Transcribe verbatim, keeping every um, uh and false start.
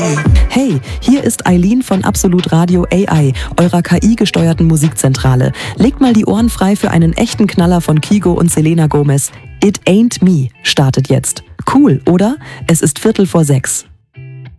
Hey, hier ist Eileen von Absolut Radio A I, eurer K I-gesteuerten Musikzentrale. Legt mal die Ohren frei für einen echten Knaller von Kygo und Selena Gomez. It Ain't Me startet jetzt. Cool, oder? Es ist Viertel vor sechs.